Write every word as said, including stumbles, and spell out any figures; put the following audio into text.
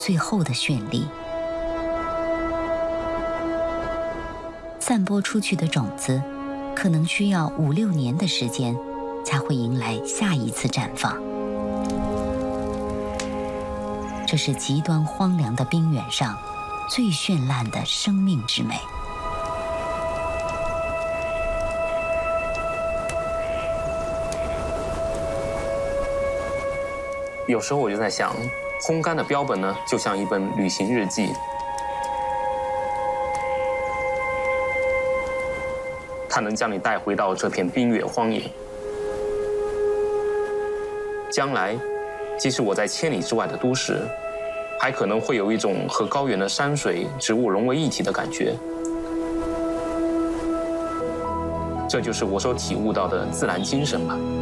最后的绚丽。散播出去的种子，可能需要五六年的时间，才会迎来下一次绽放。这是极端荒凉的冰原上最绚烂的生命之美。 有时候我就在想，烘干的标本呢，就像一本旅行日记，它能将你带回到这片冰原荒野。将来，即使我在千里之外的都市，还可能会有一种和高原的山水、植物融为一体的感觉。这就是我所体悟到的自然精神吧。